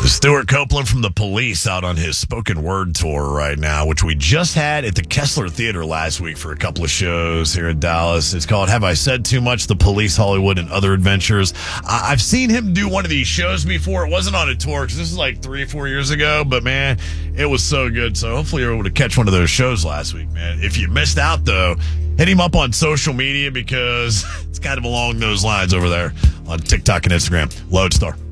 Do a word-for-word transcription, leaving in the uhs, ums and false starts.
Stuart Copeland from The Police out on his spoken word tour right now, which we just had at the Kessler Theater last week for a couple of shows here in Dallas. It's called Have I Said Too Much? The Police, Hollywood, and Other Adventures. I- I've seen him do one of these shows before. It wasn't on a tour because this is like three or four years ago, but man, it was so good. So hopefully you're able to catch one of those shows last week, man. If you missed out, though, hit him up on social media because it's kind of along those lines over there on TikTok and Instagram. Lodestar.